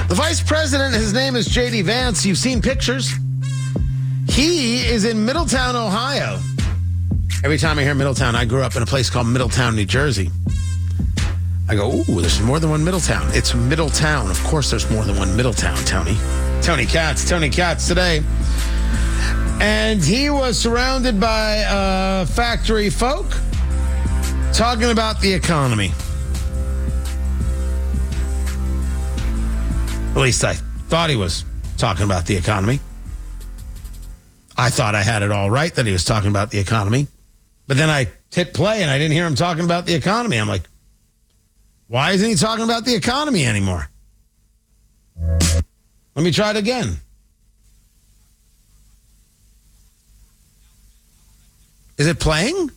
The vice president, his name is J.D. Vance. You've seen pictures. He is in Middletown, Ohio. Every time I hear Middletown, I grew up in a place called Middletown, New Jersey. I go, ooh, there's more than one Middletown. It's Middletown. Of course there's more than one Middletown, Tony. Tony Katz today. And he was surrounded by factory folk talking about the economy. At least I thought he was talking about the economy. I thought I had it all right that he was talking about the economy. But then I hit play and I didn't hear him talking about the economy. I'm like, why isn't he talking about the economy anymore? Let me try it again. Is it playing?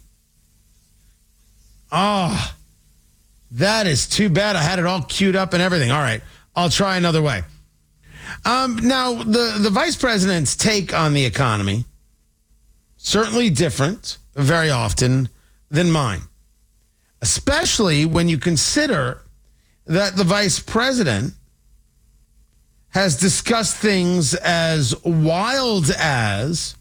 Oh, that is too bad. I had it all queued up and everything. All right, I'll try another way. Now, the vice president's take on the economy, certainly different very often than mine, especially when you consider that the vice president has discussed things as wild as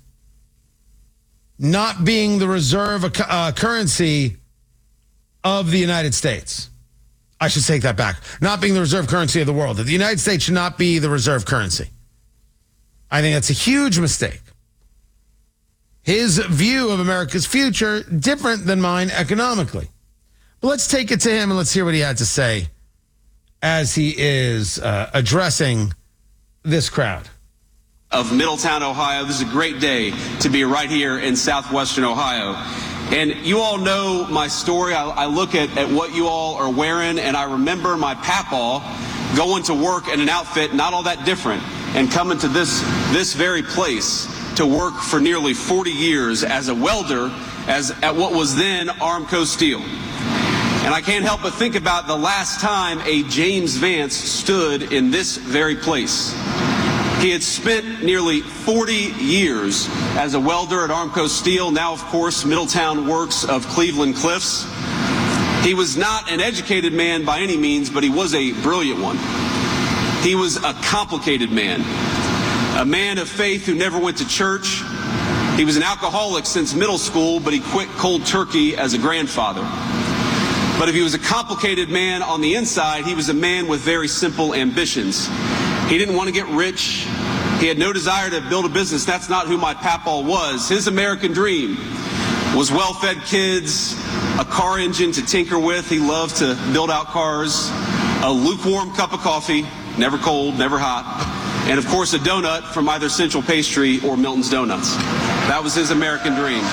not being the reserve currency of the United States. I should take that back. Not being the reserve currency of the world. The United States should not be the reserve currency. I think that's a huge mistake. His view of America's future, different than mine economically. But let's take it to him and let's hear what he had to say as he is addressing this crowd. Of Middletown, Ohio. This is a great day to be right here in southwestern Ohio. And you all know my story. I look at what you all are wearing, and I remember my papaw going to work in an outfit not all that different and coming to this very place to work for nearly 40 years as a welder at what was then Armco Steel. And I can't help but think about the last time a James Vance stood in this very place. He had spent nearly 40 years as a welder at Armco Steel, now, of course, Middletown Works of Cleveland Cliffs. He was not an educated man by any means, but he was a brilliant one. He was a complicated man, a man of faith who never went to church. He was an alcoholic since middle school, but he quit cold turkey as a grandfather. But if he was a complicated man on the inside, he was a man with very simple ambitions. He didn't want to get rich. He had no desire to build a business. That's not who my papaw was. His American dream was well-fed kids, a car engine to tinker with. He loved to build out cars, a lukewarm cup of coffee, never cold, never hot, and of course a donut from either Central Pastry or Milton's Donuts. That was his American dream.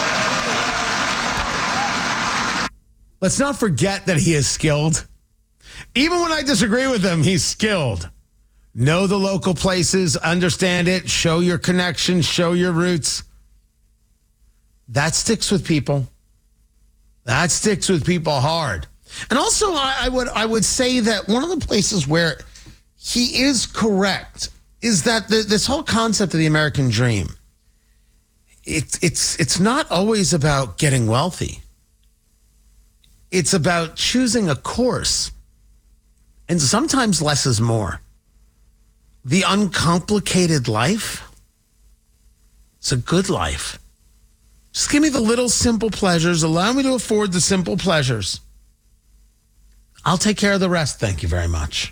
Let's not forget that he is skilled. Even when I disagree with him, he's skilled. Know the local places, understand it, show your connections, show your roots. That sticks with people. That sticks with people hard. And also, I would say that one of the places where he is correct is that this whole concept of the American dream, it's not always about getting wealthy. It's about choosing a course. And sometimes less is more. The uncomplicated life, it's a good life. Just give me the little simple pleasures. Allow me to afford the simple pleasures. I'll take care of the rest. Thank you very much.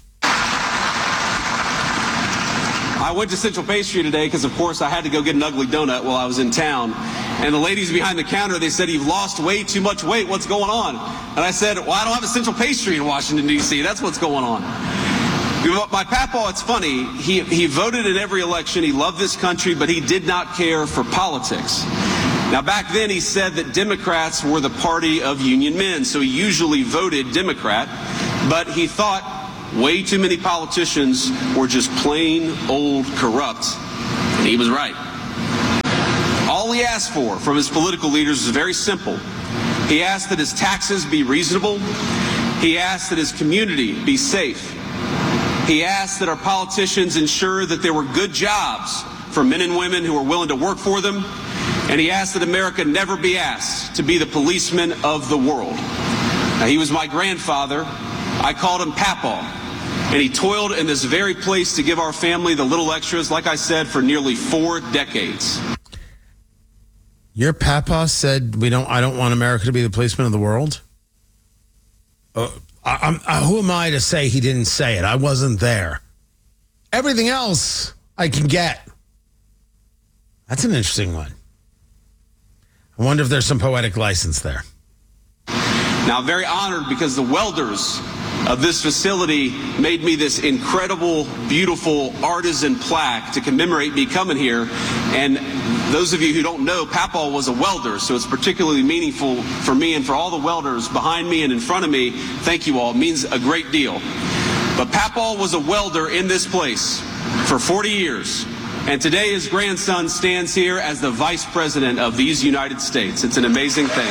I went to Central Pastry today because, of course, I had to go get an ugly donut while I was in town. And the ladies behind the counter, they said, "You've lost way too much weight. What's going on?" And I said, "Well, I don't have a Central Pastry in Washington, D.C. That's what's going on." My papaw, it's funny, he voted in every election. He loved this country, but he did not care for politics. Now, back then, he said that Democrats were the party of union men, so he usually voted Democrat. But he thought way too many politicians were just plain old corrupt, and he was right. All he asked for from his political leaders was very simple. He asked that his taxes be reasonable. He asked that his community be safe. He asked that our politicians ensure that there were good jobs for men and women who are willing to work for them. And he asked that America never be asked to be the policeman of the world. Now, he was my grandfather. I called him Papaw. And he toiled in this very place to give our family the little extras, like I said, for nearly 4 decades. Your papa said I don't want America to be the policeman of the world? Who am I to say he didn't say it? I wasn't there. Everything else I can get. That's an interesting one. I wonder if there's some poetic license there. Now, I'm very honored because the welders of this facility made me this incredible, beautiful artisan plaque to commemorate me coming here. And those of you who don't know, Papaw was a welder, so it's particularly meaningful for me and for all the welders behind me and in front of me. Thank you all. It means a great deal. But Papaw was a welder in this place for 40 years. And today his grandson stands here as the Vice President of these United States. It's an amazing thing.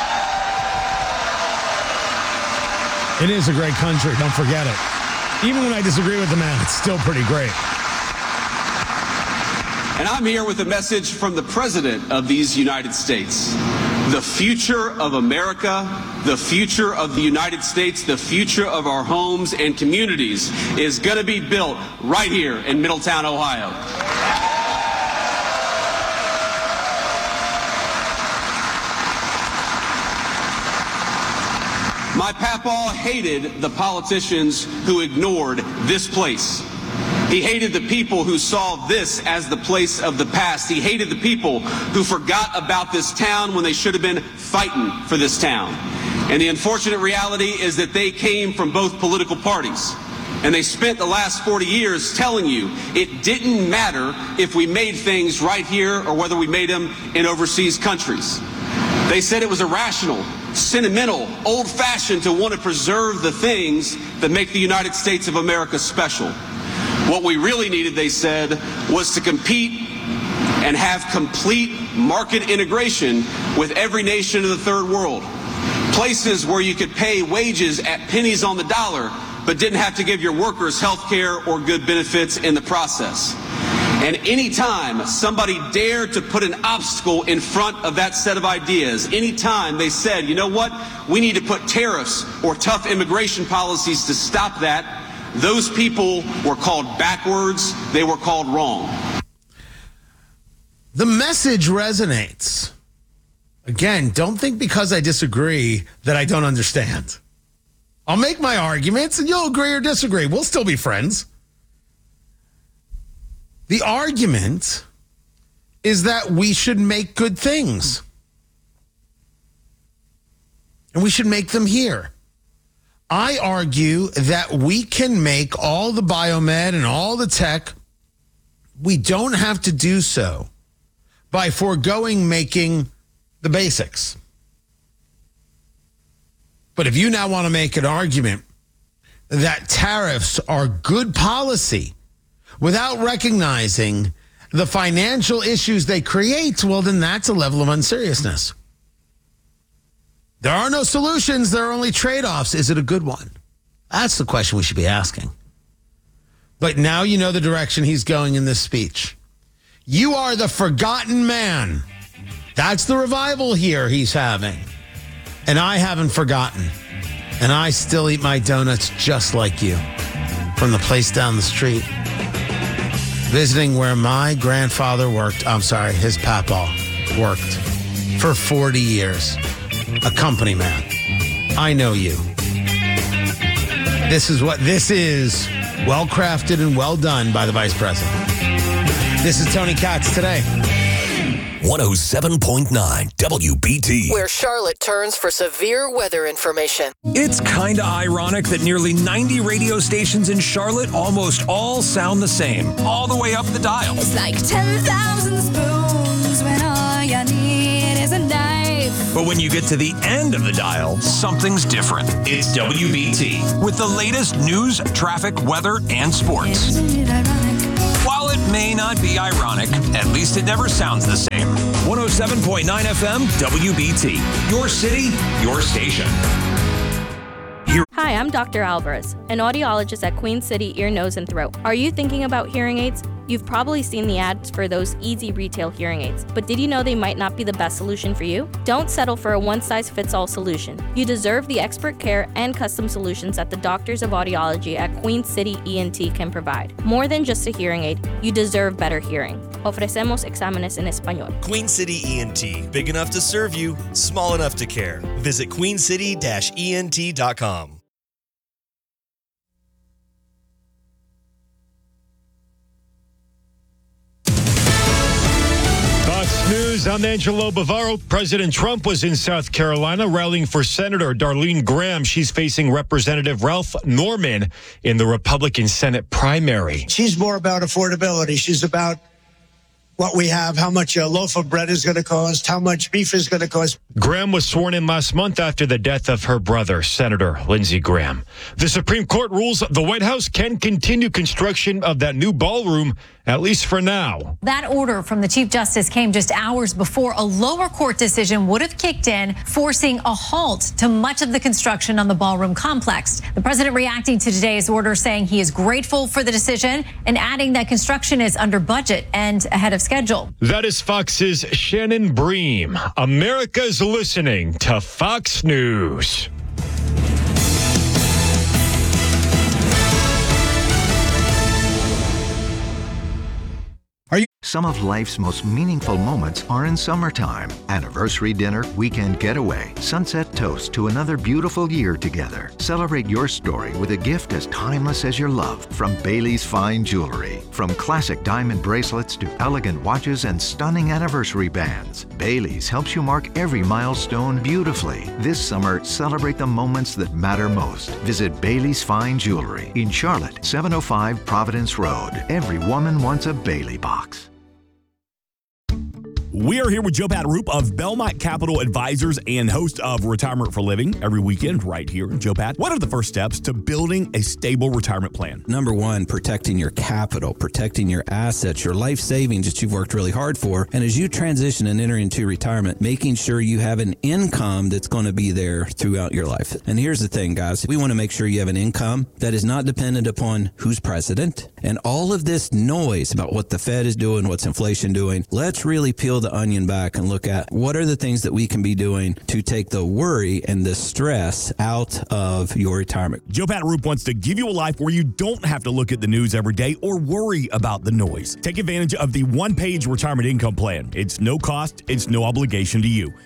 It is a great country, don't forget it. Even when I disagree with the man, it's still pretty great. And I'm here with a message from the President of these United States. The future of America, the future of the United States, the future of our homes and communities is going to be built right here in Middletown, Ohio. My papaw hated the politicians who ignored this place. He hated the people who saw this as the place of the past. He hated the people who forgot about this town when they should have been fighting for this town. And the unfortunate reality is that they came from both political parties. And they spent the last 40 years telling you it didn't matter if we made things right here or whether we made them in overseas countries. They said it was irrational, sentimental, old-fashioned to want to preserve the things that make the United States of America special. What we really needed, they said, was to compete and have complete market integration with every nation of the third world. Places where you could pay wages at pennies on the dollar, but didn't have to give your workers health care or good benefits in the process. And anytime somebody dared to put an obstacle in front of that set of ideas, anytime they said, you know what, we need to put tariffs or tough immigration policies to stop that, those people were called backwards, they were called wrong. The message resonates. Again, don't think because I disagree that I don't understand. I'll make my arguments and you'll agree or disagree. We'll still be friends. The argument is that we should make good things. And we should make them here. I argue that we can make all the biomed and all the tech. We don't have to do so by foregoing making the basics. But if you now want to make an argument that tariffs are good policy without recognizing the financial issues they create, well, then that's a level of unseriousness. There are no solutions. There are only trade-offs. Is it a good one? That's the question we should be asking. But now you know the direction he's going in this speech. You are the forgotten man. That's the revival here he's having. And I haven't forgotten. And I still eat my donuts just like you from the place down the street. Visiting where my grandfather worked. His papa worked for 40 years. A company man. I know you. This is what this is. Well crafted and well done by the Vice President. This is Tony Katz today. 107.9 WBT. Where Charlotte turns for severe weather information. It's kind of ironic that nearly 90 radio stations in Charlotte almost all sound the same, all the way up the dial. It's like 10,000 spoons when all you need is a knife. But when you get to the end of the dial, something's different. It's WBT with the latest news, traffic, weather, and sports. Isn't it ironic? While it may not be ironic, at least it never sounds the same. 107.9 FM, WBT. Your city, your station. Hi, I'm Dr. Alvarez, an audiologist at Queen City Ear, Nose, and Throat. Are you thinking about hearing aids? You've probably seen the ads for those easy retail hearing aids, but did you know they might not be the best solution for you? Don't settle for a one-size-fits-all solution. You deserve the expert care and custom solutions that the doctors of audiology at Queen City ENT can provide. More than just a hearing aid, you deserve better hearing. Ofrecemos exámenes en español. Queen City ENT. Big enough to serve you, small enough to care. Visit queencity-ent.com. Fox News, I'm Angelo Bavaro. President Trump was in South Carolina rallying for Senator Darlene Graham. She's facing Representative Ralph Norman in the Republican Senate primary. She's more about affordability. She's about what we have, how much a loaf of bread is going to cost, how much beef is going to cost. Graham was sworn in last month after the death of her brother, Senator Lindsey Graham. The Supreme Court rules the White House can continue construction of that new ballroom, at least for now. That order from the Chief Justice came just hours before a lower court decision would have kicked in, forcing a halt to much of the construction on the ballroom complex. The president reacting to today's order, saying he is grateful for the decision and adding that construction is under budget and ahead of schedule. That is Fox's Shannon Bream. America's listening to Fox News. Some of life's most meaningful moments are in summertime. Anniversary dinner, weekend getaway, sunset toast to another beautiful year together. Celebrate your story with a gift as timeless as your love from Bailey's Fine Jewelry. From classic diamond bracelets to elegant watches and stunning anniversary bands, Bailey's helps you mark every milestone beautifully. This summer, celebrate the moments that matter most. Visit Bailey's Fine Jewelry in Charlotte, 705 Providence Road. Every woman wants a Bailey box. We are here with Joe Pat Roop of Belmont Capital Advisors and host of Retirement for Living every weekend right here. Joe Pat, what are the first steps to building a stable retirement plan? Number one, protecting your capital, protecting your assets, your life savings that you've worked really hard for. And as you transition and enter into retirement, making sure you have an income that's going to be there throughout your life. And here's the thing, guys. We want to make sure you have an income that is not dependent upon who's president and all of this noise about what the Fed is doing, what's inflation doing. Let's really peel the onion back and look at what are the things that we can be doing to take the worry and the stress out of your retirement. Joe Pat Roop wants to give you a life where you don't have to look at the news every day or worry about the noise. Take advantage of the one-page retirement income plan. It's no cost, it's no obligation to you.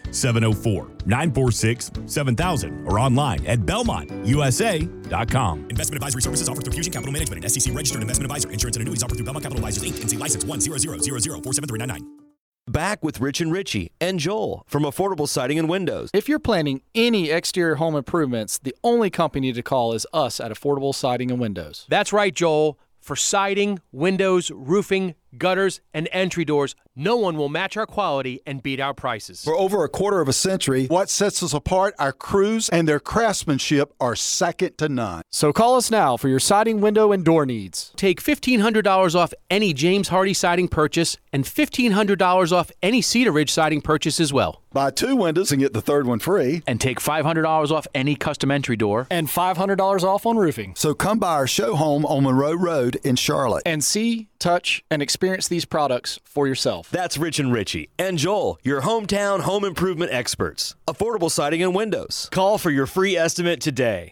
704-946-7000 or online at BelmontUSA.com. Investment advisory services offered through Fusion Capital Management, an SEC registered investment advisor. Insurance and annuities offered through Belmont Capital Advisors, Inc. NC license 10000047399. Back with Rich and Richie and Joel from Affordable Siding and Windows. If you're planning any exterior home improvements, the only company to call is us at Affordable Siding and Windows. That's right, Joel. For siding, windows, roofing, gutters, and entry doors, no one will match our quality and beat our prices. For over a quarter of a century, what sets us apart, our crews and their craftsmanship are second to none. So call us now for your siding, window, and door needs. Take $1,500 off any James Hardy siding purchase and $1,500 off any Cedar Ridge siding purchase as well. Buy 2 windows and get the third one free. And take $500 off any custom entry door. And $500 off on roofing. So come by our show home on Monroe Road in Charlotte. And see, touch, and experience these products for yourself. That's Rich and Richie and Joel, your hometown home improvement experts. Affordable Siding and Windows. Call for your free estimate today.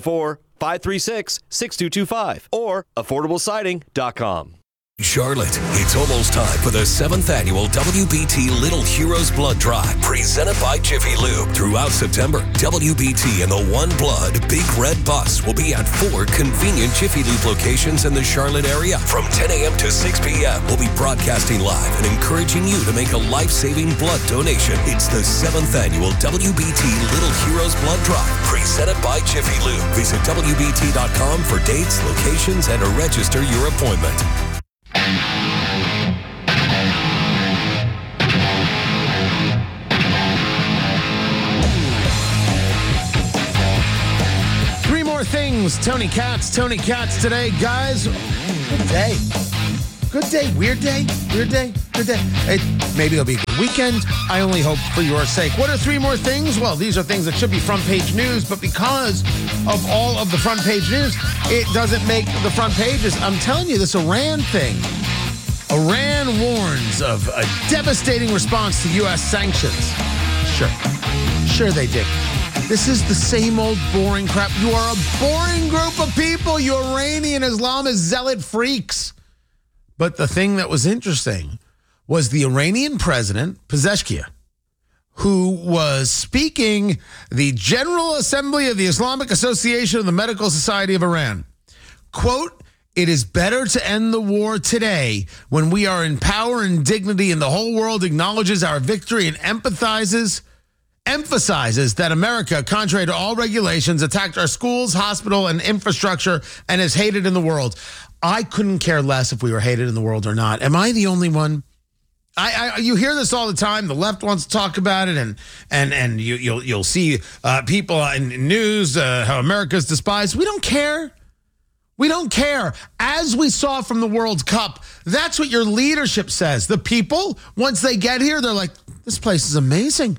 704-536-6225 or affordablesiding.com. Charlotte, it's almost time for the 7th annual WBT Little Heroes Blood Drive, presented by Jiffy Lube. Throughout September, WBT and the One Blood Big Red Bus will be at 4 convenient Jiffy Lube locations in the Charlotte area. From 10 a.m. to 6 p.m., we'll be broadcasting live and encouraging you to make a life-saving blood donation. It's the 7th annual WBT Little Heroes Blood Drive, presented by Jiffy Lube. Visit WBT.com for dates, locations, and to register your appointment. 3 more things. Tony Katz today. Guys, good day. Good day. Weird day. Weird day. Good day. Maybe it'll be a good weekend. I only hope for your sake. What are 3 more things? Well, these are things that should be front page news, but because of all of the front page news, it doesn't make the front pages. I'm telling you, this Iran thing Iran warns of a devastating response to U.S. sanctions. Sure they did. This is the same old boring crap. You are a boring group of people, you Iranian Islamist zealot freaks. But the thing that was interesting was the Iranian president, Pezeshkian, who was speaking the General Assembly of the Islamic Association of the Medical Society of Iran. Quote, "It is better to end the war today when we are in power and dignity and the whole world acknowledges our victory and emphasizes that America, contrary to all regulations, attacked our schools, hospital, and infrastructure and is hated in the world." I couldn't care less if we were hated in the world or not. Am I the only one? You hear this all the time. The left wants to talk about it, and you'll see people in news how America's despised. We don't care. We don't care. As we saw from the World Cup, that's what your leadership says. The people, once they get here, they're like, this place is amazing.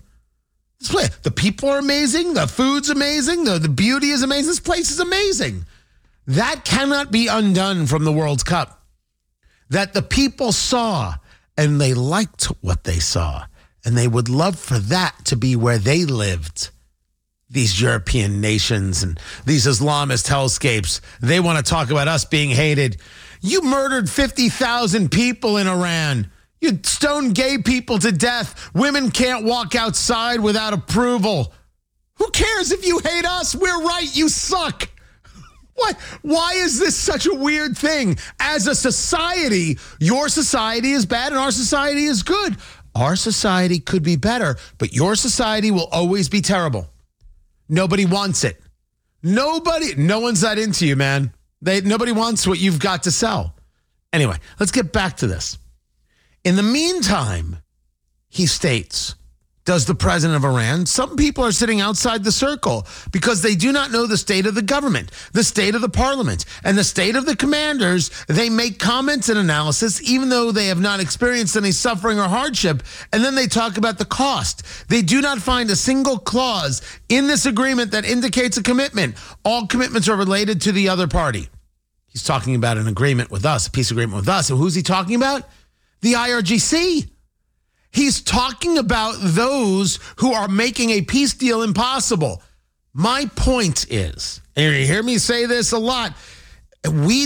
The people are amazing. The food's amazing. The beauty is amazing. This place is amazing. That cannot be undone from the World Cup. That the people saw and they liked what they saw. And they would love for that to be where they lived. These European nations and these Islamist hellscapes, they want to talk about us being hated. You murdered 50,000 people in Iran. You stoned gay people to death. Women can't walk outside without approval. Who cares if you hate us? We're right. You suck. What? Why is this such a weird thing? As a society, your society is bad and our society is good. Our society could be better, but your society will always be terrible. Nobody wants it. No one's that into you, man. Nobody wants what you've got to sell. Anyway, let's get back to this. In the meantime, he states, does the president of Iran, some people are sitting outside the circle because they do not know the state of the government, the state of the parliament, and the state of the commanders. They make comments and analysis, even though they have not experienced any suffering or hardship, and then they talk about the cost. They do not find a single clause in this agreement that indicates a commitment. All commitments are related to the other party. He's talking about an agreement with us, a peace agreement with us. And who's he talking about? The IRGC. He's talking about those who are making a peace deal impossible. My point is, and you hear me say this a lot, we've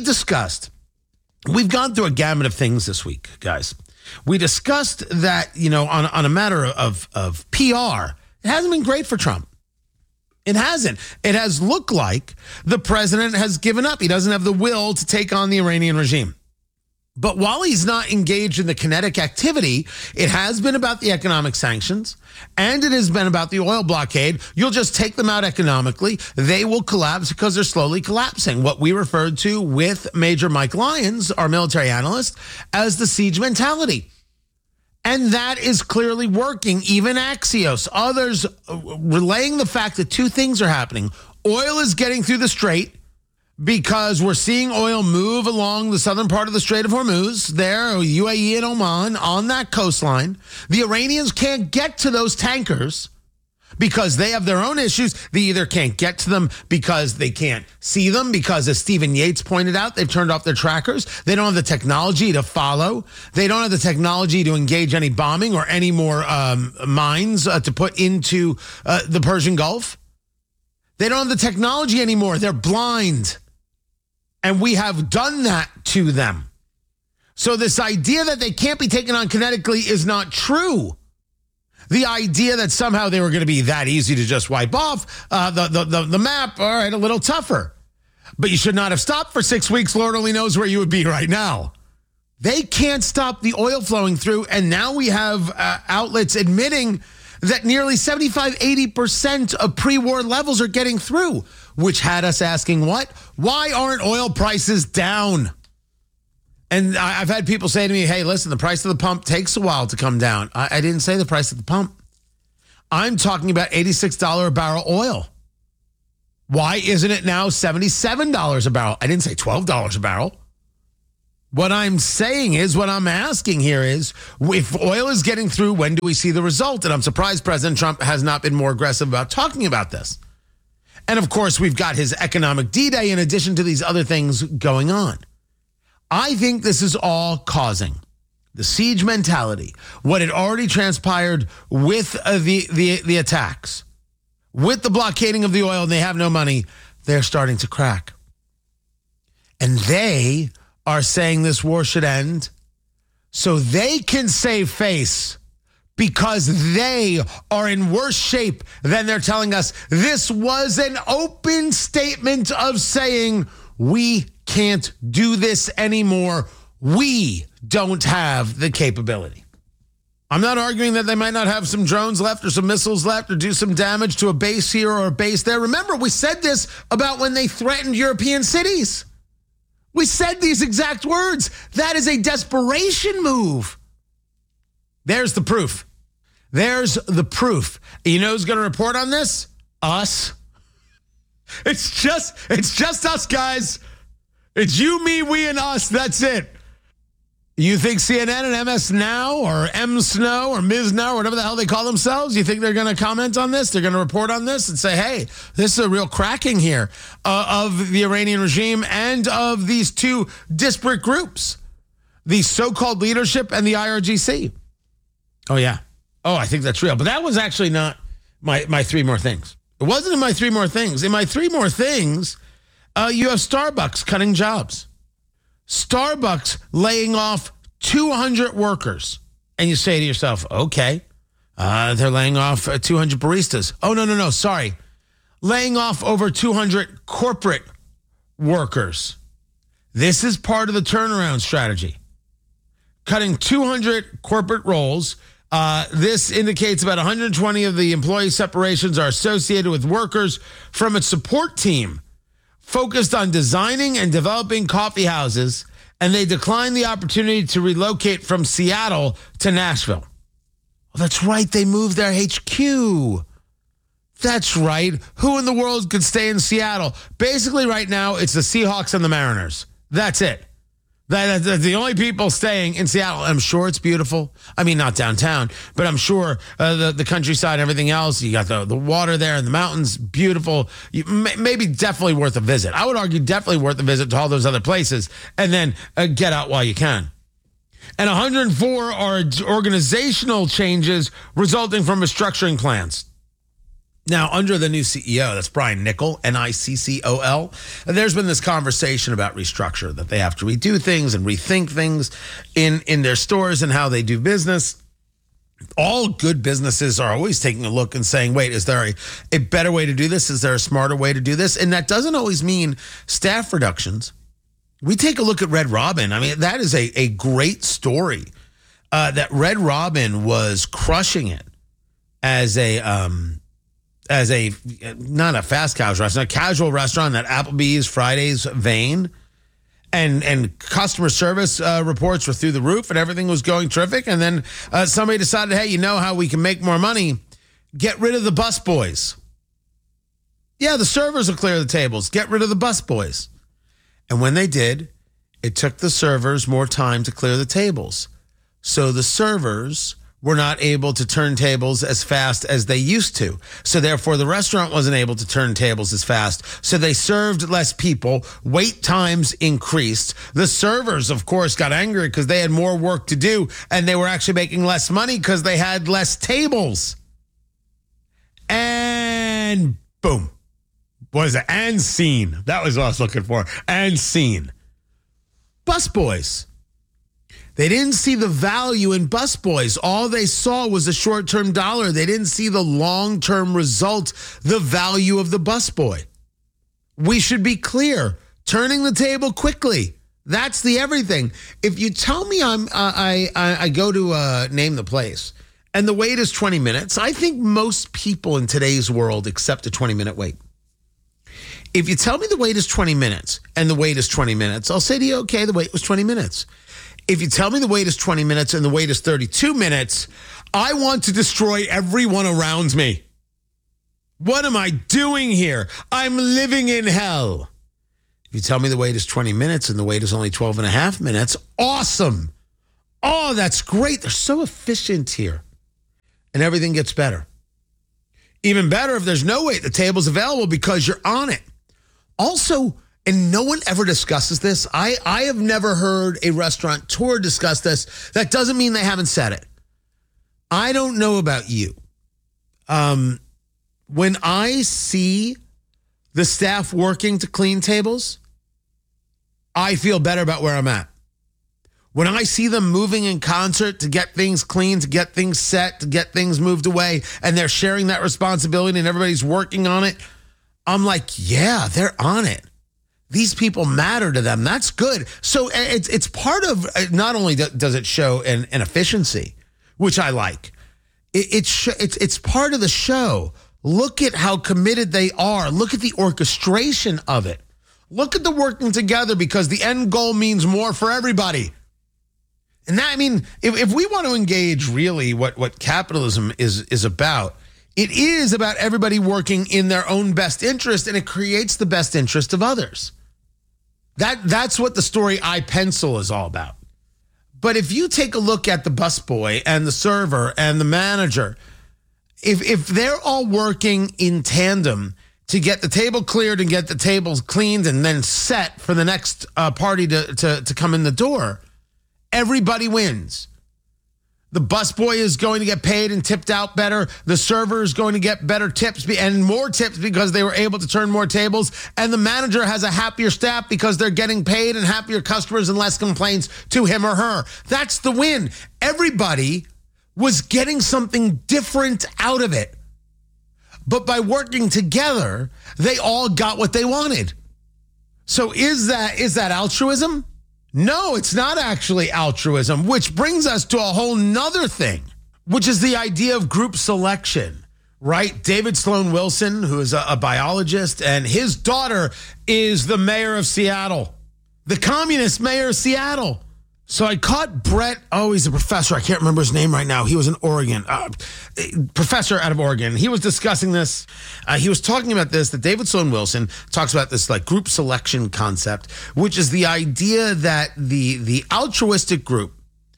gone through a gamut of things this week, guys. We discussed that, on a matter of PR, it hasn't been great for Trump. It hasn't. It has looked like the president has given up. He doesn't have the will to take on the Iranian regime. But while he's not engaged in the kinetic activity, it has been about the economic sanctions, and it has been about the oil blockade. You'll just take them out economically. They will collapse because they're slowly collapsing. What we referred to with Major Mike Lyons, our military analyst, as the siege mentality. And that is clearly working. Even Axios, others relaying the fact that two things are happening. Oil is getting through the strait, because we're seeing oil move along the southern part of the Strait of Hormuz, there, UAE and Oman, on that coastline. The Iranians can't get to those tankers because they have their own issues. They either can't get to them because they can't see them, because, as Stephen Yates pointed out, they've turned off their trackers. They don't have the technology to follow. They don't have the technology to engage any bombing or any more mines to put into the Persian Gulf. They don't have the technology anymore. They're blind. And we have done that to them. So this idea that they can't be taken on kinetically is not true. The idea that somehow they were going to be that easy to just wipe off the map, all right, a little tougher. But you should not have stopped for 6 weeks. Lord only knows where you would be right now. They can't stop the oil flowing through. And now we have outlets admitting that nearly 75-80% of pre-war levels are getting through, which had us asking what? Why aren't oil prices down? And I've had people say to me, hey, listen, the price of the pump takes a while to come down. I didn't say the price of the pump. I'm talking about $86 a barrel oil. Why isn't it now $77 a barrel? I didn't say $12 a barrel. What I'm saying is, what I'm asking here is, if oil is getting through, when do we see the result? And I'm surprised President Trump has not been more aggressive about talking about this. And of course, we've got his economic D-Day in addition to these other things going on. I think this is all causing the siege mentality, what had already transpired with the attacks, with the blockading of the oil, and they have no money, they're starting to crack. And they are saying this war should end so they can save face because they are in worse shape than they're telling us. This was an open statement of saying, we can't do this anymore. We don't have the capability. I'm not arguing that they might not have some drones left or some missiles left or do some damage to a base here or a base there. Remember, we said this about when they threatened European cities. We said these exact words. That is a desperation move. There's the proof. There's the proof. You know who's going to report on this? Us. It's just us, guys. It's you, me, we, and us. That's it. You think CNN and MS Now or M Snow or Ms. Now or whatever the hell they call themselves, you think they're going to comment on this? They're going to report on this and say, hey, this is a real cracking here of the Iranian regime and of these two disparate groups, the so-called leadership and the IRGC. Oh, yeah. Oh, I think that's real. But that was actually not my three more things. It wasn't in my three more things. In my three more things, you have Starbucks cutting jobs. Starbucks laying off 200 workers. And you say to yourself, okay, they're laying off 200 baristas. Oh, no, sorry. Laying off over 200 corporate workers. This is part of the turnaround strategy. Cutting 200 corporate roles. This indicates about 120 of the employee separations are associated with workers from its support team focused on designing and developing coffee houses, and they declined the opportunity to relocate from Seattle to Nashville. Well, that's right. They moved their HQ. That's right. Who in the world could stay in Seattle? Basically, right now, it's the Seahawks and the Mariners. That's it. That's the only people staying in Seattle. I'm sure it's beautiful. I mean, not downtown, but I'm sure the countryside and everything else. You got the water there and the mountains, beautiful. Maybe definitely worth a visit. I would argue definitely worth a visit to all those other places and then get out while you can. And 104 are organizational changes resulting from restructuring plans. Now, under the new CEO, that's Brian Niccol, Niccol, there's been this conversation about restructure, that they have to redo things and rethink things in their stores and how they do business. All good businesses are always taking a look and saying, wait, is there a better way to do this? Is there a smarter way to do this? And that doesn't always mean staff reductions. We take a look at Red Robin. I mean, that is a great story. That Red Robin was crushing it as not a fast casual restaurant, a casual restaurant, that Applebee's, Fridays vein, and customer service reports were through the roof and everything was going terrific. And then somebody decided, hey, you know how we can make more money? Get rid of the busboys. Yeah, the servers will clear the tables. Get rid of the busboys. And when they did, it took the servers more time to clear the tables. So the servers were not able to turn tables as fast as they used to. So therefore, the restaurant wasn't able to turn tables as fast. So they served less people. Wait times increased. The servers, of course, got angry because they had more work to do, and they were actually making less money because they had less tables. And boom. What is it? And scene. That was what I was looking for. And scene. Busboys. They didn't see the value in busboys. All they saw was the short-term dollar. They didn't see the long-term result, the value of the busboy. We should be clear. Turning the table quickly. That's the everything. If you tell me I go to name the place and the wait is 20 minutes, I think most people in today's world accept a 20-minute wait. If you tell me the wait is 20 minutes and the wait is 20 minutes, I'll say to you, okay, the wait was 20 minutes. If you tell me the wait is 20 minutes and the wait is 32 minutes, I want to destroy everyone around me. What am I doing here? I'm living in hell. If you tell me the wait is 20 minutes and the wait is only 12 and a half minutes, awesome. Oh, that's great. They're so efficient here. And everything gets better. Even better if there's no wait, the table's available because you're on it. Also, and no one ever discusses this. I have never heard a restaurateur discuss this. That doesn't mean they haven't said it. I don't know about you. When I see the staff working to clean tables, I feel better about where I'm at. When I see them moving in concert to get things clean, to get things set, to get things moved away, and they're sharing that responsibility and everybody's working on it, I'm like, yeah, they're on it. These people matter to them. That's good. So it's part of, not only does it show an efficiency, which I like, it's part of the show. Look at how committed they are. Look at the orchestration of it. Look at the working together, because the end goal means more for everybody. And that, I mean, if we want to engage really what capitalism is about, it is about everybody working in their own best interest, and it creates the best interest of others. That's what the story iPencil is all about. But if you take a look at the busboy and the server and the manager, if they're all working in tandem to get the table cleared and get the tables cleaned and then set for the next party to come in the door, everybody wins. The busboy is going to get paid and tipped out better. The server is going to get better tips and more tips because they were able to turn more tables. And the manager has a happier staff because they're getting paid and happier customers and less complaints to him or her. That's the win. Everybody was getting something different out of it. But by working together, they all got what they wanted. So is that altruism? No, it's not actually altruism, which brings us to a whole nother thing, which is the idea of group selection, right? David Sloan Wilson, who is a biologist, and his daughter is the mayor of Seattle, the communist mayor of Seattle. So I caught Brett, he's a professor. I can't remember his name right now. He was in Oregon, professor out of Oregon. He was discussing this. He was talking about this, that David Sloan Wilson talks about this like group selection concept, which is the idea that the altruistic group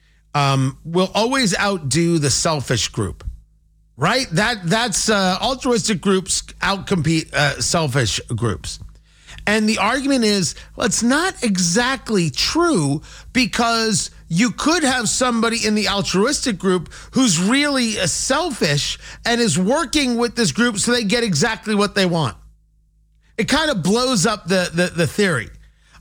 will always outdo the selfish group, right? That's altruistic groups outcompete selfish groups. And the argument is, well, it's not exactly true, because you could have somebody in the altruistic group who's really selfish and is working with this group so they get exactly what they want. It kind of blows up the theory.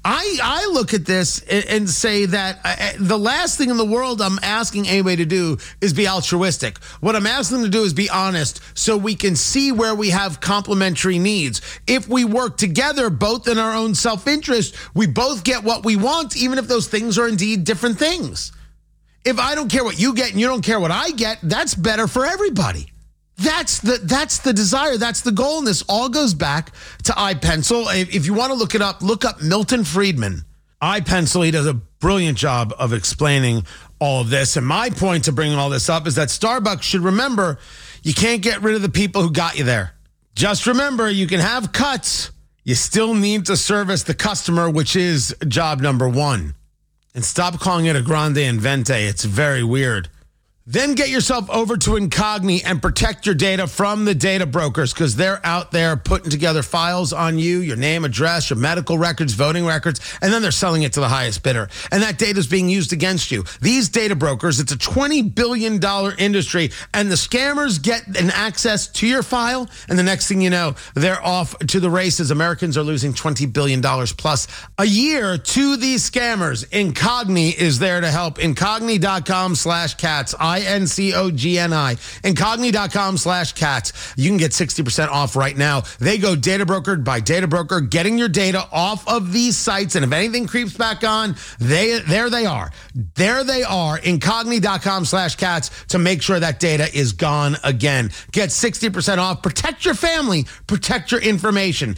I look at this and say that the last thing in the world I'm asking anybody to do is be altruistic. What I'm asking them to do is be honest, so we can see where we have complementary needs. If we work together, both in our own self-interest, we both get what we want, even if those things are indeed different things. If I don't care what you get and you don't care what I get, that's better for everybody. That's the desire. That's the goal. And this all goes back to iPencil. If you want to look it up, look up Milton Friedman. iPencil, he does a brilliant job of explaining all of this. And my point to bringing all this up is that Starbucks should remember, you can't get rid of the people who got you there. Just remember, you can have cuts. You still need to service the customer, which is job number one. And stop calling it a grande invente. It's very weird. Then get yourself over to Incogni and protect your data from the data brokers, because they're out there putting together files on you, your name, address, your medical records, voting records, and then they're selling it to the highest bidder. And that data is being used against you. These data brokers, it's a $20 billion industry, and the scammers get an access to your file, and the next thing you know, they're off to the races. Americans are losing $20 billion plus a year to these scammers. Incogni is there to help. Incogni.com/cats. INCOGNI. Incogni.com/cats. You can get 60% off right now. They go data brokered by data broker, getting your data off of these sites. And if anything creeps back on, there they are. There they are. Incogni.com/cats to make sure that data is gone again. Get 60% off. Protect your family. Protect your information.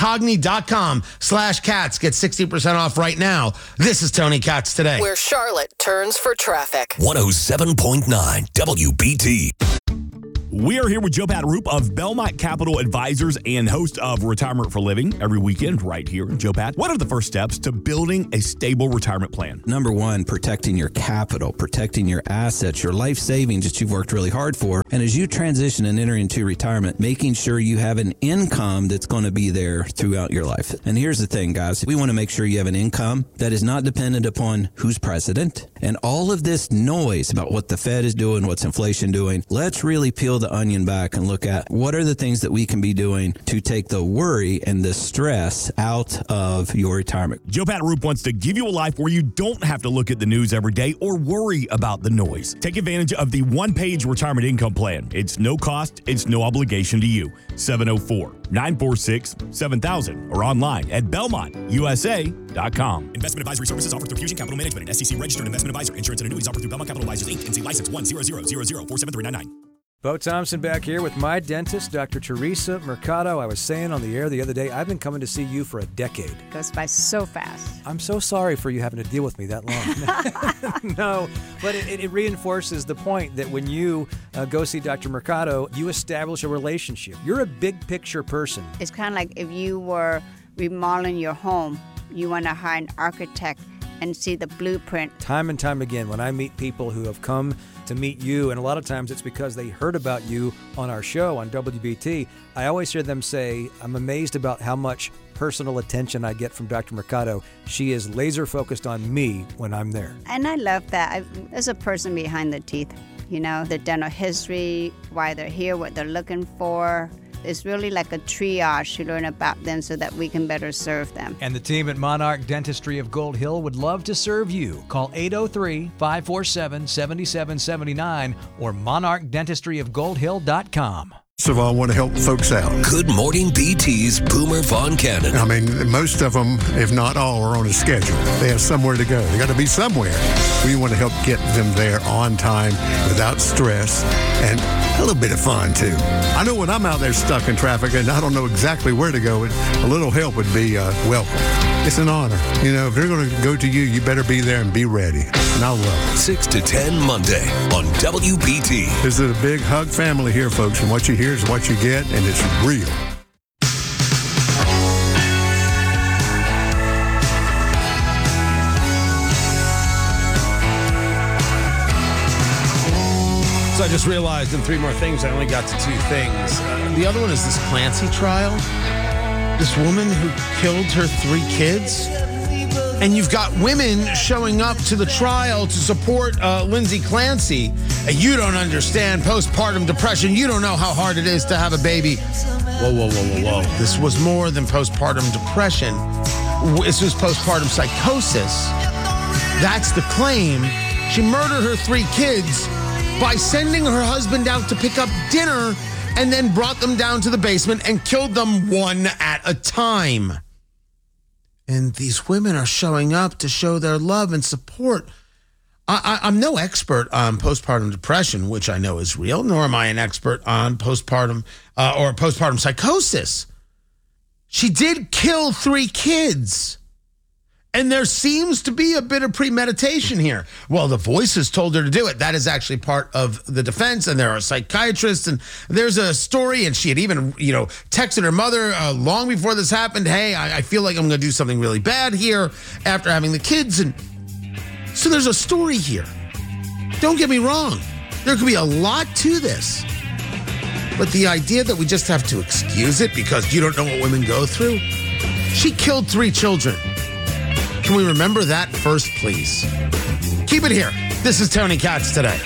Incogni.com/cats. Get 60% off right now. This is Tony Katz Today, where Charlotte turns for traffic. 107.9 WBT. We are here with Joe Pat Roop of Belmont Capital Advisors and host of Retirement for Living every weekend right here. Joe Pat, what are the first steps to building a stable retirement plan? Number one, protecting your capital, protecting your assets, your life savings that you've worked really hard for. And as you transition and enter into retirement, making sure you have an income that's going to be there throughout your life. And here's the thing, guys. We want to make sure you have an income that is not dependent upon who's president and all of this noise about what the Fed is doing, what's inflation doing. Let's really peel the onion back and look at what are the things that we can be doing to take the worry and the stress out of your retirement. Joe Pat Roop wants to give you a life where you don't have to look at the news every day or worry about the noise. Take advantage of the one-page retirement income plan. It's no cost, it's no obligation to you. 704-946-7000 or online at BelmontUSA.com. Investment advisory services offered through Fusion Capital Management, an SEC registered investment advisor. Insurance and annuities offered through Belmont Capital Advisors, Inc. NC license 10000473999. Bo Thompson back here with my dentist, Dr. Teresa Mercado. I was saying on the air the other day, I've been coming to see you for a decade. Goes by so fast. I'm so sorry for you having to deal with me that long. No, but it reinforces the point that when you go see Dr. Mercado, you establish a relationship. You're a big picture person. It's kind of like if you were remodeling your home, you want to hire an architect and see the blueprint. Time and time again, when I meet people who have come to meet you, and a lot of times it's because they heard about you on our show on WBT, I always hear them say, I'm amazed about how much personal attention I get from Dr. Mercado. She is laser focused on me when I'm there. And I love that. There's a person behind the teeth, you know, the dental history, why they're here, what they're looking for. It's really like a triage to learn about them so that we can better serve them. And the team at Monarch Dentistry of Gold Hill would love to serve you. Call 803-547-7779 or monarchdentistryofgoldhill.com. First of all, I want to help folks out. Good Morning BT's Boomer Von Cannon. I mean, most of them, if not all, are on a schedule. They have somewhere to go. They got to be somewhere. We want to help get them there on time, without stress, and a little bit of fun, too. I know when I'm out there stuck in traffic and I don't know exactly where to go, a little help would be welcome. It's an honor. You know, if they're going to go to you, you better be there and be ready. And I love it. 6 to 10 Monday on WBT. This is a big hug family here, folks, and what you hear is what you get, and it's real. So I just realized in 3 more things, I only got to 2 things. The other one is this Clancy trial. This woman who killed her 3 kids. And you've got women showing up to the trial to support Lindsay Clancy. You don't understand postpartum depression. You don't know how hard it is to have a baby. Whoa, whoa, whoa, whoa, whoa. This was more than postpartum depression. This was postpartum psychosis. That's the claim. She murdered her 3 kids by sending her husband out to pick up dinner and then brought them down to the basement and killed them one at a time. And these women are showing up to show their love and support. I'm no expert on postpartum depression, which I know is real, nor am I an expert on postpartum or postpartum psychosis. She did kill 3 kids. And there seems to be a bit of premeditation here. Well, the voices told her to do it. That is actually part of the defense, and there are psychiatrists, and there's a story, and she had even, texted her mother long before this happened, hey, I feel like I'm going to do something really bad here after having the kids. And so there's a story here. Don't get me wrong. There could be a lot to this. But the idea that we just have to excuse it because you don't know what women go through? She killed 3 children. Can we remember that first, please? Keep it here. This is Tony Katz Today.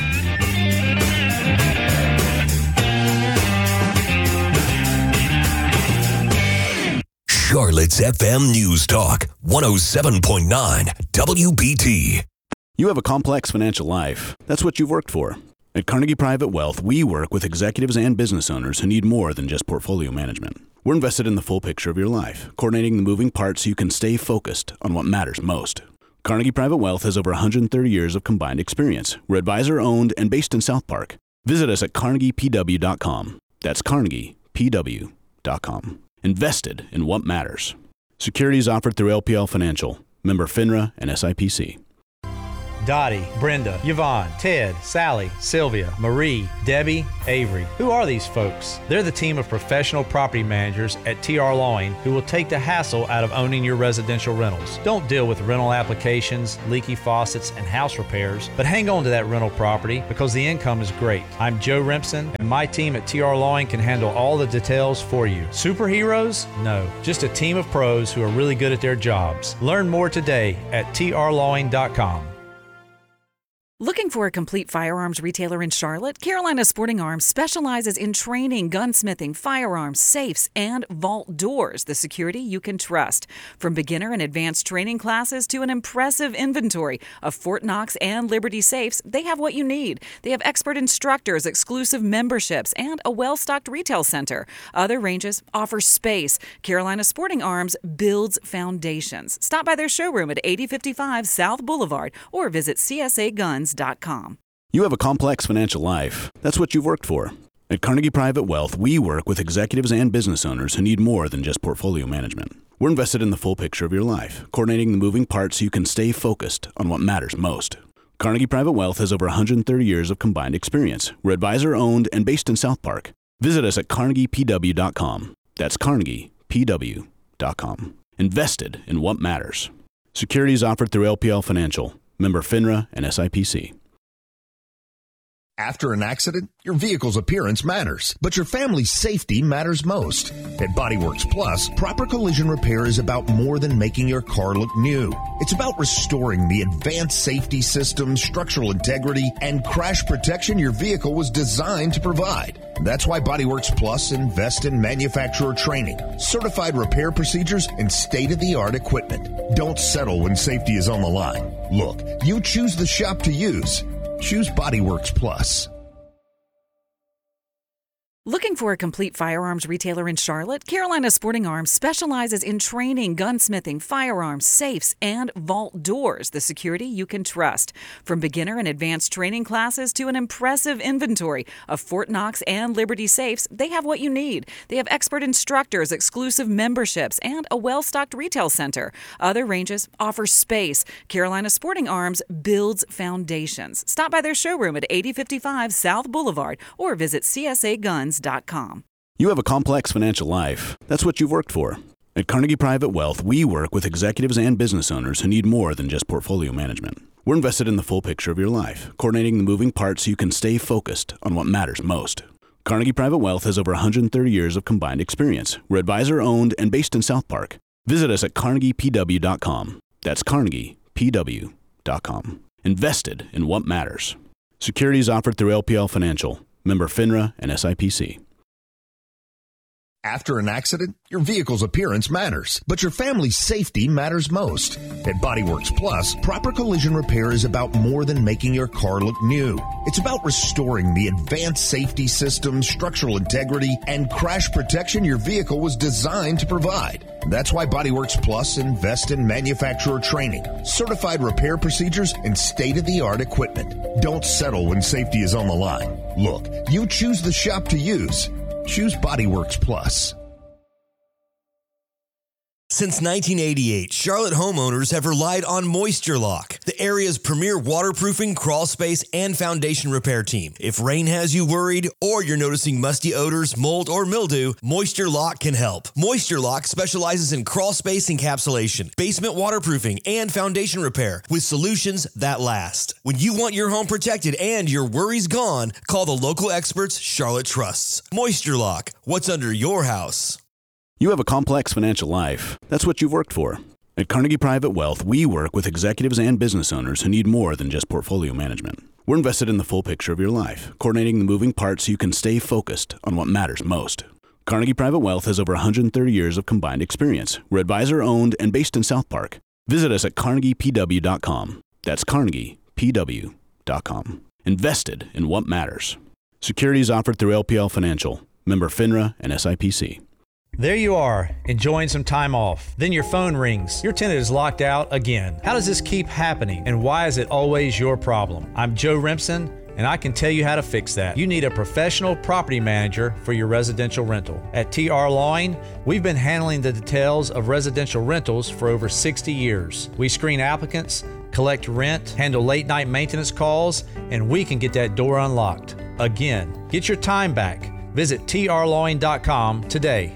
Charlotte's FM News Talk, 107.9 WBT. You have a complex financial life. That's what you've worked for. At Carnegie Private Wealth, we work with executives and business owners who need more than just portfolio management. We're invested in the full picture of your life, coordinating the moving parts so you can stay focused on what matters most. Carnegie Private Wealth has over 130 years of combined experience. We're advisor-owned and based in South Park. Visit us at carnegiepw.com. That's carnegiepw.com. Invested in what matters. Securities offered through LPL Financial, member FINRA and SIPC. Dottie, Brenda, Yvonne, Ted, Sally, Sylvia, Marie, Debbie, Avery. Who are these folks? They're the team of professional property managers at TR Lawing who will take the hassle out of owning your residential rentals. Don't deal with rental applications, leaky faucets, and house repairs, but hang on to that rental property because the income is great. I'm Joe Rimpson, and my team at TR Lawing can handle all the details for you. Superheroes? No, just a team of pros who are really good at their jobs. Learn more today at trlawing.com. Looking for a complete firearms retailer in Charlotte? Carolina Sporting Arms specializes in training, gunsmithing, firearms, safes, and vault doors, the security you can trust. From beginner and advanced training classes to an impressive inventory of Fort Knox and Liberty safes, they have what you need. They have expert instructors, exclusive memberships, and a well-stocked retail center. Other ranges offer space. Carolina Sporting Arms builds foundations. Stop by their showroom at 8055 South Boulevard or visit CSAGuns.com. You have a complex financial life. That's what you've worked for. At Carnegie Private Wealth, we work with executives and business owners who need more than just portfolio management. We're invested in the full picture of your life, coordinating the moving parts so you can stay focused on what matters most. Carnegie Private Wealth has over 130 years of combined experience. We're advisor-owned and based in South Park. Visit us at carnegiepw.com. That's carnegiepw.com. Invested in what matters. Securities offered through LPL Financial. Member FINRA and SIPC. After an accident, your vehicle's appearance matters, but your family's safety matters most. At Bodyworks Plus, proper collision repair is about more than making your car look new. It's about restoring the advanced safety systems, structural integrity, and crash protection your vehicle was designed to provide. That's why Bodyworks Plus invests in manufacturer training, certified repair procedures, and state-of-the-art equipment. Don't settle when safety is on the line. Look, you choose the shop to use. Choose Bodyworks Plus. Looking for a complete firearms retailer in Charlotte? Carolina Sporting Arms specializes in training, gunsmithing, firearms, safes, and vault doors, the security you can trust. From beginner and advanced training classes to an impressive inventory of Fort Knox and Liberty safes, they have what you need. They have expert instructors, exclusive memberships, and a well-stocked retail center. Other ranges offer space. Carolina Sporting Arms builds foundations. Stop by their showroom at 8055 South Boulevard or visit CSAGuns.com. You have a complex financial life. That's what you've worked for. At Carnegie Private Wealth, we work with executives and business owners who need more than just portfolio management. We're invested in the full picture of your life, coordinating the moving parts so you can stay focused on what matters most. Carnegie Private Wealth has over 130 years of combined experience. We're advisor-owned and based in South Park. Visit us at carnegiepw.com. That's carnegiepw.com. Invested in what matters. Securities offered through LPL Financial. Member FINRA and SIPC. After an accident, your vehicle's appearance matters, but your family's safety matters most. At Bodyworks Plus, proper collision repair is about more than making your car look new. It's about restoring the advanced safety systems, structural integrity, and crash protection your vehicle was designed to provide. That's why Bodyworks Plus invests in manufacturer training, certified repair procedures, and state-of-the-art equipment. Don't settle when safety is on the line. Look, you choose the shop to use. Choose Bodyworks Plus. Since 1988, Charlotte homeowners have relied on Moisture Lock, the area's premier waterproofing, crawl space, and foundation repair team. If rain has you worried or you're noticing musty odors, mold, or mildew, Moisture Lock can help. Moisture Lock specializes in crawl space encapsulation, basement waterproofing, and foundation repair with solutions that last. When you want your home protected and your worries gone, call the local experts Charlotte trusts. Moisture Lock, what's under your house? You have a complex financial life. That's what you've worked for. At Carnegie Private Wealth, we work with executives and business owners who need more than just portfolio management. We're invested in the full picture of your life, coordinating the moving parts so you can stay focused on what matters most. Carnegie Private Wealth has over 130 years of combined experience. We're advisor-owned and based in South Park. Visit us at carnegiepw.com. That's carnegiepw.com. Invested in what matters. Securities offered through LPL Financial. Member FINRA and SIPC. There you are, enjoying some time off. Then your phone rings. Your tenant is locked out again. How does this keep happening, and why is it always your problem? I'm Joe Rimpson, and I can tell you how to fix that. You need a professional property manager for your residential rental. At TR Lawing, we've been handling the details of residential rentals for over 60 years. We screen applicants, collect rent, handle late-night maintenance calls, and we can get that door unlocked. Again, get your time back. Visit trlawing.com today.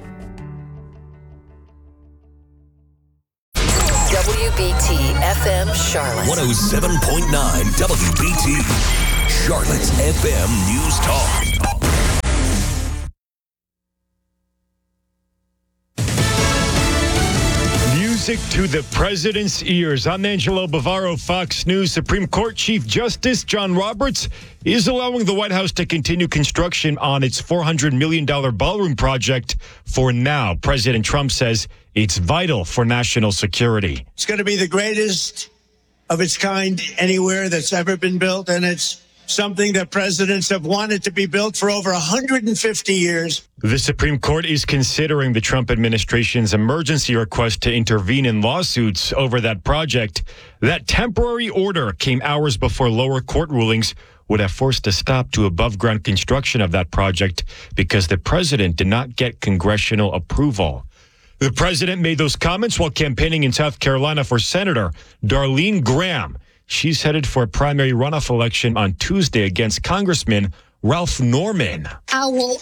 WBT FM Charlotte. 107.9 WBT. Charlotte's FM News Talk. Music to the president's ears. I'm Angelo Bavaro, Fox News. Supreme Court Chief Justice John Roberts is allowing the White House to continue construction on its $400 million ballroom project for now. President Trump says it's vital for national security. It's going to be the greatest of its kind anywhere that's ever been built, and it's something that presidents have wanted to be built for over 150 years. The Supreme Court is considering the Trump administration's emergency request to intervene in lawsuits over that project. That temporary order came hours before lower court rulings would have forced a stop to above-ground construction of that project because the president did not get congressional approval. The president made those comments while campaigning in South Carolina for Senator Darlene Graham. She's headed for a primary runoff election on Tuesday against Congressman Ralph Norman. I will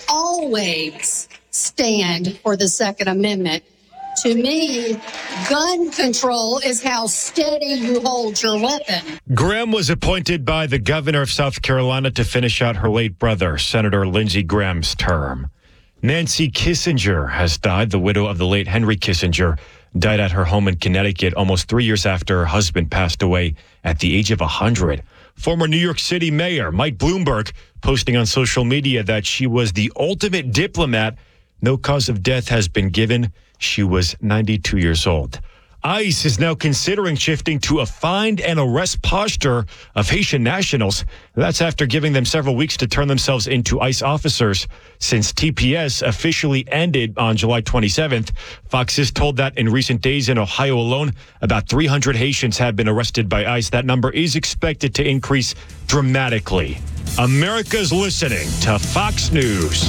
always stand for the Second Amendment. To me, gun control is how steady you hold your weapon. Graham was appointed by the governor of South Carolina to finish out her late brother, Senator Lindsey Graham's term. Nancy Kissinger has died. The widow of the late Henry Kissinger died at her home in Connecticut almost 3 years after her husband passed away at the age of 100. Former New York City Mayor Mike Bloomberg posting on social media that she was the ultimate diplomat. No cause of death has been given. She was 92 years old. ICE is now considering shifting to a find and arrest posture of Haitian nationals. That's after giving them several weeks to turn themselves into ICE officers since TPS officially ended on July 27th. Fox is told that in recent days in Ohio alone, about 300 Haitians have been arrested by ICE. That number is expected to increase dramatically. America's listening to Fox News.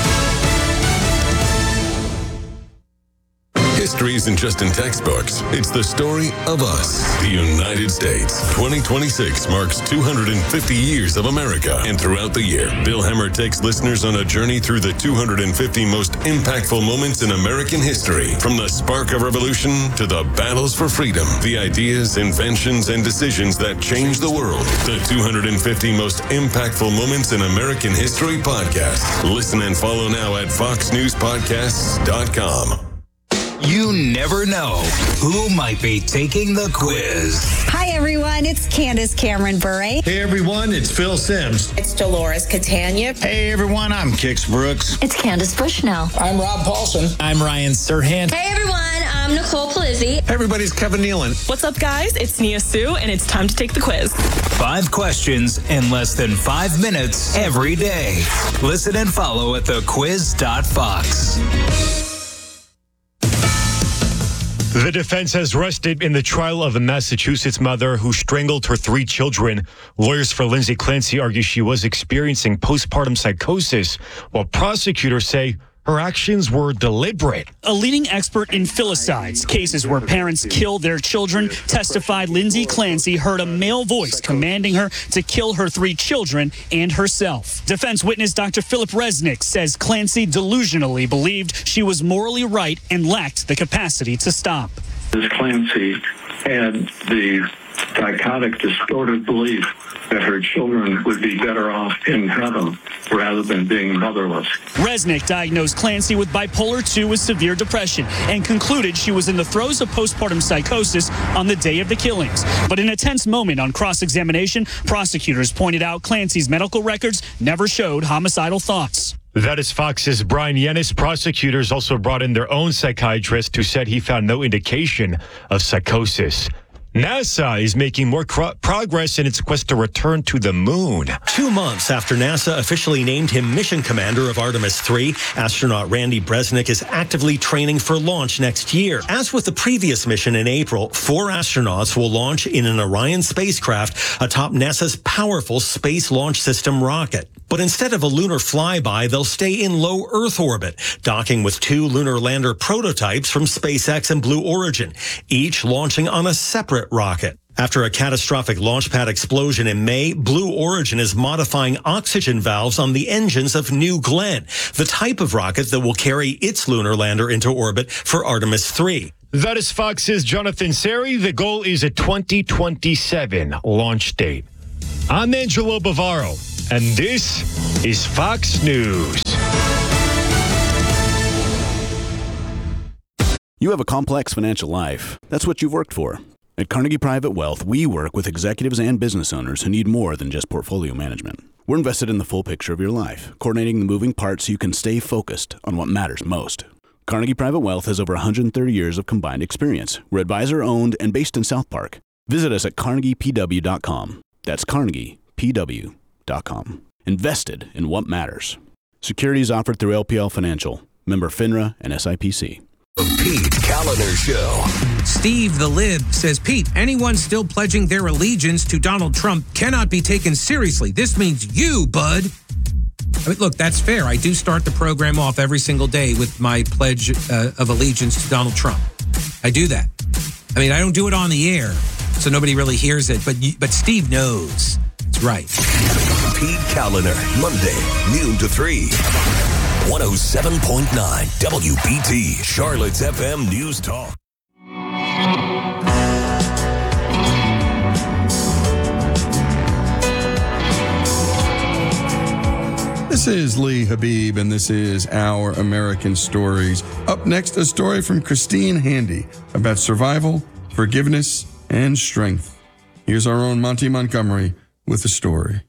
History isn't just in textbooks. It's the story of us, the United States. 2026 marks 250 years of America. And throughout the year, Bill Hemmer takes listeners on a journey through the 250 most impactful moments in American history. From the spark of revolution to the battles for freedom, the ideas, inventions, and decisions that changed the world. The 250 most impactful moments in American history podcast. Listen and follow now at foxnewspodcasts.com. You never know who might be taking the quiz. Hi, everyone. It's Candace Cameron Bure. Hey, everyone. It's Phil Sims. It's Dolores Catania. Hey, everyone. I'm Kix Brooks. It's Candace Bushnell. I'm Rob Paulson. I'm Ryan Serhant. Hey, everyone. I'm Nicole Palizzi. Hey, everybody. It's Kevin Nealon. What's up, guys? It's Nia Sue, and it's time to take the quiz. 5 questions in less than 5 minutes every day. Listen and follow at thequiz.fox. The defense has rested in the trial of a Massachusetts mother who strangled her 3 children. Lawyers for Lindsay Clancy argue she was experiencing postpartum psychosis, while prosecutors say her actions were deliberate. A leading expert in filicides, cases where parents kill their children, testified Lindsay Clancy heard a male voice commanding her to kill her 3 children and herself. Defense witness Dr. Philip Resnick says Clancy delusionally believed she was morally right and lacked the capacity to stop. Ms. Clancy had the psychotic, distorted belief that her children would be better off in heaven rather than being motherless. Resnick diagnosed Clancy with bipolar II with severe depression and concluded she was in the throes of postpartum psychosis on the day of the killings. But in a tense moment on cross-examination, prosecutors pointed out Clancy's medical records never showed homicidal thoughts. That is Fox's Brian Yennis. Prosecutors also brought in their own psychiatrist who said he found no indication of psychosis. NASA is making more progress in its quest to return to the moon. 2 months after NASA officially named him mission commander of Artemis 3, astronaut Randy Bresnik is actively training for launch next year. As with the previous mission in April, 4 astronauts will launch in an Orion spacecraft atop NASA's powerful Space Launch System rocket. But instead of a lunar flyby, they'll stay in low Earth orbit, docking with 2 lunar lander prototypes from SpaceX and Blue Origin, each launching on a separate rocket. After a catastrophic launch pad explosion in May, Blue Origin is modifying oxygen valves on the engines of New Glenn, the type of rocket that will carry its lunar lander into orbit for Artemis 3. That is Fox's Jonathan Seri. The goal is a 2027 launch date. I'm Angelo Bavaro, and this is Fox News. You have a complex financial life. That's what you've worked for. At Carnegie Private Wealth, we work with executives and business owners who need more than just portfolio management. We're invested in the full picture of your life, coordinating the moving parts so you can stay focused on what matters most. Carnegie Private Wealth has over 130 years of combined experience. We're advisor-owned and based in South Park. Visit us at carnegiepw.com. That's carnegiepw.com. Invested in what matters. Securities offered through LPL Financial. Member FINRA and SIPC. The Pete Kaliner Show. Steve the Lib says, Pete, anyone still pledging their allegiance to Donald Trump cannot be taken seriously. This means you, bud. I mean, look, that's fair. I do start the program off every single day with my pledge of allegiance to Donald Trump. I do that. I mean, I don't do it on the air, so nobody really hears it, but Steve knows. It's right. Pete Kaliner, Monday, noon to 3. 107.9 WBT, Charlotte's FM News Talk. This is Lee Habib, and this is Our American Stories. Up next, a story from Christine Handy about survival, forgiveness, and strength. Here's our own Monty Montgomery with the story.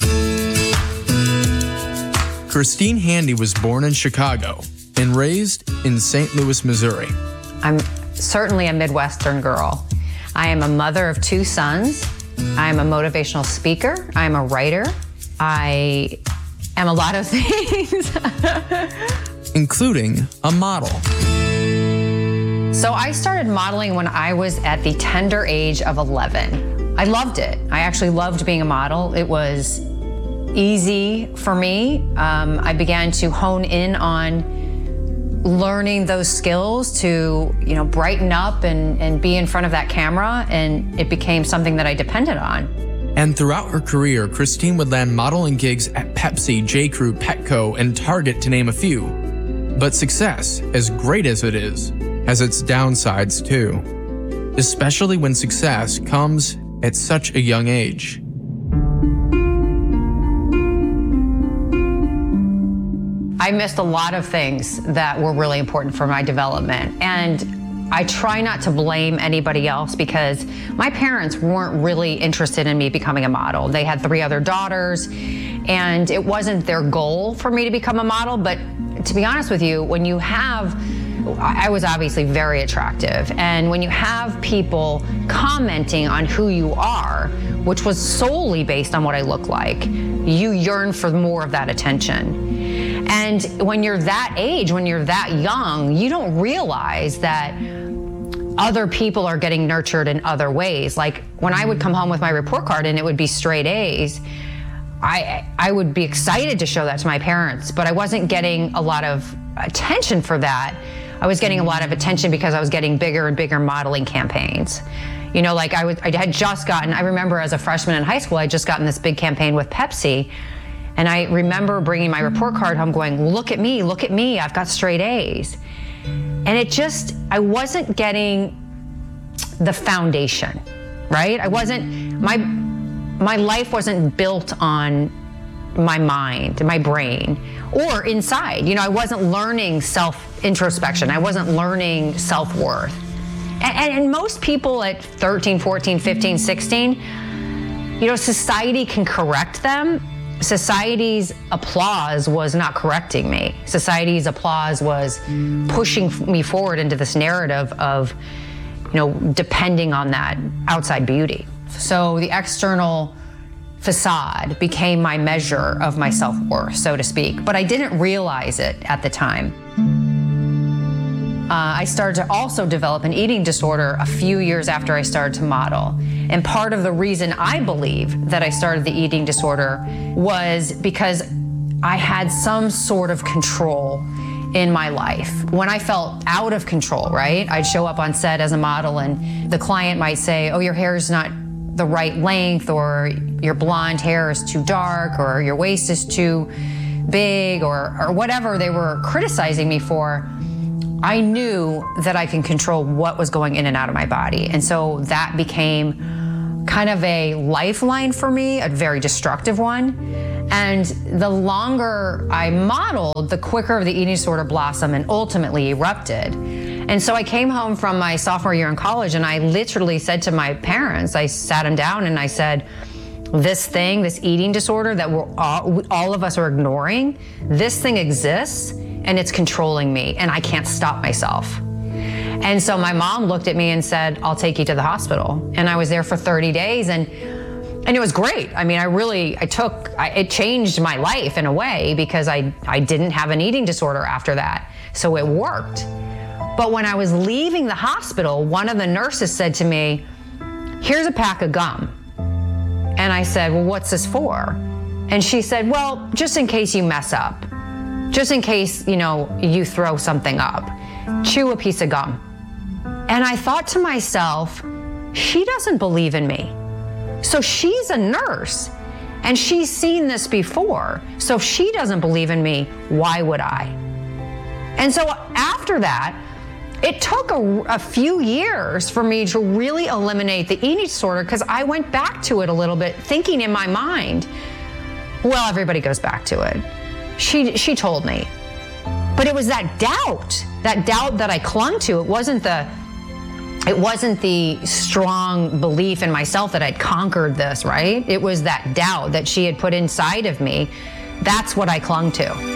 Christine Handy was born in Chicago and raised in St. Louis, Missouri. I'm certainly a Midwestern girl. I am a mother of 2 sons. I am a motivational speaker. I am a writer. I am a lot of things. Including a model. So I started modeling when I was at the tender age of 11. I loved it. I actually loved being a model. It was easy for me. I began to hone in on learning those skills to, brighten up and be in front of that camera, and it became something that I depended on. And throughout her career, Christine would land modeling gigs at Pepsi, J.Crew, Petco, and Target, to name a few. But success, as great as it is, has its downsides too, especially when success comes at such a young age. I missed a lot of things that were really important for my development. And I try not to blame anybody else because my parents weren't really interested in me becoming a model. They had 3 other daughters, and it wasn't their goal for me to become a model. But to be honest with you, I was obviously very attractive. And when you have people commenting on who you are, which was solely based on what I look like, you yearn for more of that attention. And when you're that age, when you're that young, you don't realize that other people are getting nurtured in other ways. Like when I would come home with my report card and it would be straight A's, I would be excited to show that to my parents, but I wasn't getting a lot of attention for that. I was getting a lot of attention because I was getting bigger and bigger modeling campaigns. I had just gotten, I remember as a freshman in high school, I had just gotten this big campaign with Pepsi. And I remember bringing my report card home going, look at me, I've got straight A's. And I wasn't getting the foundation, right? My life wasn't built on my mind, my brain, or inside. I wasn't learning self-introspection. I wasn't learning self-worth. And most people at 13, 14, 15, 16, society can correct them. Society's applause was not correcting me. Society's applause was pushing me forward into this narrative of, depending on that outside beauty. So the external facade became my measure of my self-worth, so to speak. But I didn't realize it at the time. I started to also develop an eating disorder a few years after I started to model. And part of the reason I believe that I started the eating disorder was because I had some sort of control in my life. When I felt out of control, right? I'd show up on set as a model and the client might say, oh, your hair is not the right length, or your blonde hair is too dark, or your waist is too big, or whatever they were criticizing me for. I knew that I can control what was going in and out of my body. And so that became kind of a lifeline for me, a very destructive one. And the longer I modeled, the quicker the eating disorder blossomed and ultimately erupted. And so I came home from my sophomore year in college and I literally said to my parents, I sat them down and I said, this thing, this eating disorder that all of us are ignoring, this thing exists and it's controlling me and I can't stop myself. And so my mom looked at me and said, I'll take you to the hospital. And I was there for 30 days and it was great. I mean, it changed my life in a way because I didn't have an eating disorder after that. So it worked. But when I was leaving the hospital, one of the nurses said to me, here's a pack of gum. And I said, well, what's this for? And she said, well, just in case you mess up, just in case, you throw something up, chew a piece of gum. And I thought to myself, she doesn't believe in me. So she's a nurse and she's seen this before. So if she doesn't believe in me, why would I? And so after that, it took a few years for me to really eliminate the eating disorder because I went back to it a little bit, thinking in my mind, well, everybody goes back to it. She told me. But it was that doubt that I clung to. It wasn't the strong belief in myself that I'd conquered this, right? It was that doubt that she had put inside of me. That's what I clung to.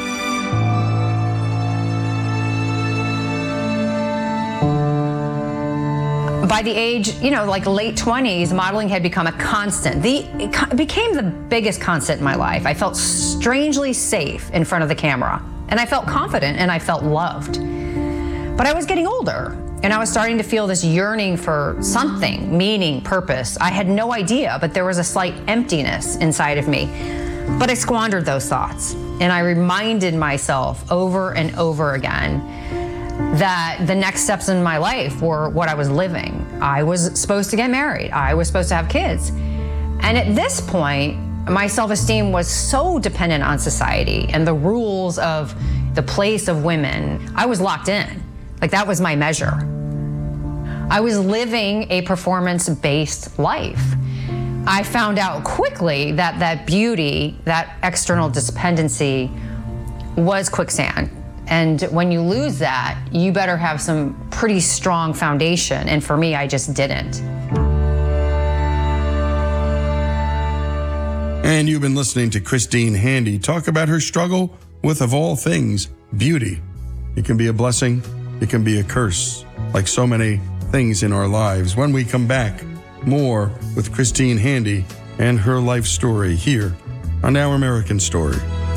By the age, like late 20s, modeling had become a constant. It became the biggest constant in my life. I felt strangely safe in front of the camera, and I felt confident, and I felt loved. But I was getting older, and I was starting to feel this yearning for something, meaning, purpose. I had no idea, but there was a slight emptiness inside of me. But I squandered those thoughts, and I reminded myself over and over again that the next steps in my life were what I was living. I was supposed to get married. I was supposed to have kids. And at this point, my self-esteem was so dependent on society and the rules of the place of women. I was locked in. Like, that was my measure. I was living a performance-based life. I found out quickly that beauty, that external dependency, was quicksand. And when you lose that, you better have some pretty strong foundation. And for me, I just didn't. And you've been listening to Christine Handy talk about her struggle with, of all things, beauty. It can be a blessing. It can be a curse, like so many things in our lives. When we come back, more with Christine Handy and her life story here on Our American Story.